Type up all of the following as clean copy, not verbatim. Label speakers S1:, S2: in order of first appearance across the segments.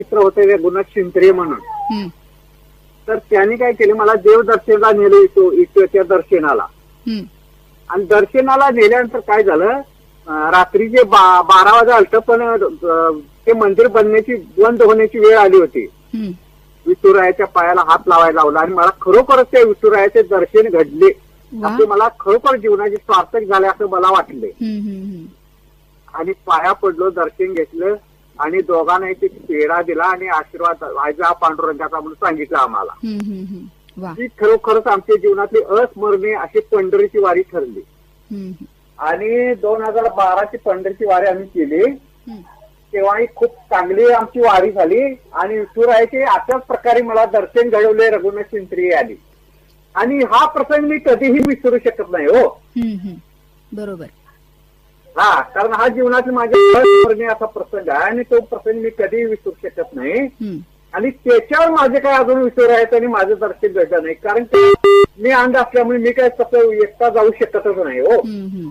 S1: मित्र होते रघुनाथ शिंत्रे म्हणून.
S2: हं,
S1: तर त्यांनी काय केलं, मला देवदर्शनाला नेलं इथच्या दर्शनाला.
S2: हं,
S1: आणि दर्शनाला नेल्यानंतर काय झालं, रात्रीचे 12 वाजता आलतं, पण ते मंदिर बंद होण्याची वेळ आली होती.
S2: हं.
S1: विठुरायाच्या पायाला हात लावायला लावला आणि मला खरोखरच त्या विठुरायाचे दर्शन घडले.
S2: वा.
S1: असे मला खरोखर जीवनाचे सार्थक झाले असं मला वाटले.
S2: हं, हं, हं.
S1: आणि पाया पडलो, दर्शन घेतलं आणि दोघांना एक पेढा दिला आणि आशीर्वाद व्हायचा पांडुरंगाचा म्हणून सांगितलं आम्हाला.
S2: हं, हं, हं. वा.
S1: ही खरोखरच आमच्या जीवनातली अस्मरणीय अशी पंढरीची वारी ठरली.
S2: हं, हं.
S1: आणि 2012ची पंढरीची वारी आम्ही केली.
S2: हं.
S1: तेव्हाही खूप चांगली आमची वारी झाली आणि विठुरायाचे अशाच प्रकारे मला दर्शन घडवले रघुनाथ शिंत्रे आली. आणि हा प्रसंग मी कधीही विसरू शकत नाही हो.
S2: हं, हं. बरोबर.
S1: हा, कारण हा जीवनातील माझ्या अस्मरणीय असा प्रसंग आहे आणि तो प्रसंग मी कधीही विसरू शकत नाही.
S2: हं.
S1: आणि त्याच्यावर माझे काय अजून विसरायचं आणि माझं दर्शन घडलं नाही, कारण मी अंध असल्यामुळे मी काय तसं एकटा जाऊ शकतच नाही हो.
S2: हं, हं.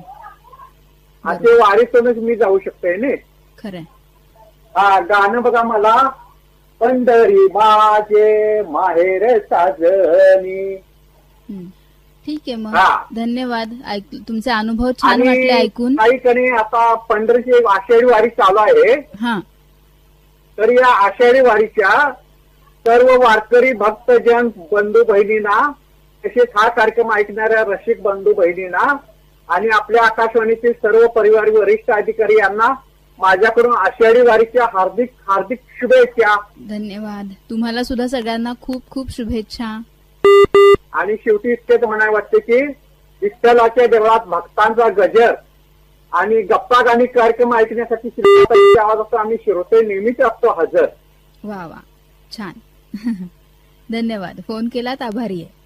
S1: असे वारीतूनच मी जाऊ शकतोय ना.
S2: खरंय.
S1: हा, गाणं बघा, मला पंढरी माझे माहेर साजनी.
S2: हं. ठीक आहे मग.
S1: हा.
S2: धन्यवाद. तुमचे अनुभव छान वाटले
S1: आणि
S2: ऐकून.
S1: काही आता पंढरीची आषाढी वारी चालू आहे.
S2: हा.
S1: तर या आषाढी वारीच्या सर्व वारकरी भक्तजन बंधू बहिणींना, तसेच हा कार्यक्रम ऐकणाऱ्या रसिक बंधू बहिणींना आणि आपल्या आकाशवाणीतील सर्व परिवार वरिष्ठ अधिकारी यांना माझ्याकडून आषाढी वारीच्या हार्दिक हार्दिक शुभेच्छा.
S2: धन्यवाद. तुम्हाला सुद्धा सगळ्यांना खूप खूप शुभेच्छा.
S1: आणि शेवटी इतकेच म्हणायला वाटते की विठ्ठलाच्या देवळात भक्तांचा गजर आणि गप्पा गाणी कार्यक्रम ऐकण्यासाठी श्रीनाथांच्या आवाजात आम्ही श्रोते नेहमीच असतो हजर.
S2: वा वा, छान. धन्यवाद. फोन केलात, आभारी आहे.